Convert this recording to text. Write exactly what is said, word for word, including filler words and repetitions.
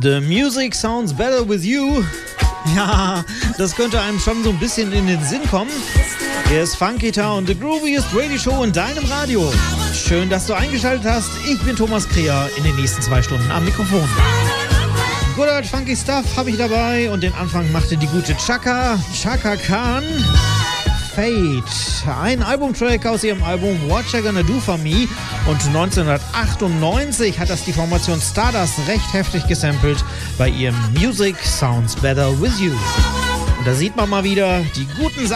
The music sounds better with you. Ja, das könnte einem schon so ein bisschen in den Sinn kommen. Hier ist Funkita und The Grooviest Radio Show in deinem Radio. Schön, dass du eingeschaltet hast. Ich bin Thomas Kreher in den nächsten zwei Stunden am Mikrofon. Good old funky stuff habe ich dabei und den Anfang machte die gute Chaka, Chaka Khan. Fate, ein Albumtrack aus ihrem Album What You Gonna Do For Me, und neunzehnhundertachtundneunzig hat das die Formation Stardust recht heftig gesampelt bei ihrem Music Sounds Better With You. Und da sieht man mal wieder, die guten Sachen